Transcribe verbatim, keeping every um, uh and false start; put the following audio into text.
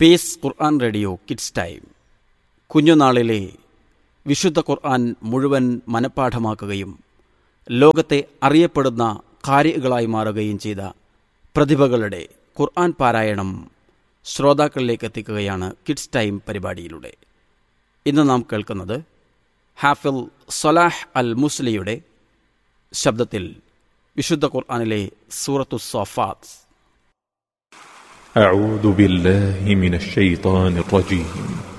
Piece ഖുർആൻ radio kids time. കുഞ്ഞുനാളിലെ വിശുദ്ധ ഖുർആൻ മുഴുവൻ മനഃപ്പാഠമാക്കുകയും ലോകത്തെ അറിയപ്പെടുന്ന ഖാരികളായി മാറുകയും ചെയ്ത പ്രതിഭകളുടെ ഖുർആൻ പാരായണം ശ്രോതാക്കളിലേക്ക് എത്തിക്കുകയാണ് കിഡ്സ് ടൈം പരിപാടിയിലൂടെ. ഇന്ന് നാം കേൾക്കുന്നത് ഹാഫിൽ സലാഹ് അൽ മുസ്ലിയുടെ ശബ്ദത്തിൽ വിശുദ്ധ ഖുർആനിലെ സൂറത്തു സ്വാഫാത്ത്. أعوذ بالله من الشيطان الرجيم